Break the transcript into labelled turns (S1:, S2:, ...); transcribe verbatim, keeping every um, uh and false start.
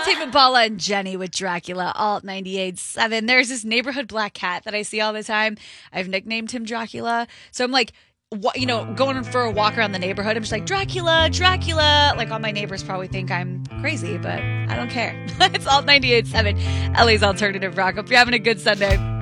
S1: Tame Impala and Jenny with Dracula, alt ninety-eight point seven. There's this neighborhood black cat that I see all the time. I've nicknamed him Dracula. So I'm like, what, you know, going for a walk around the neighborhood. I'm just like, Dracula, Dracula. Like, all my neighbors probably think I'm crazy, but I don't care. It's alt ninety-eight point seven, L A's alternative rock. Hope you're having a good Sunday.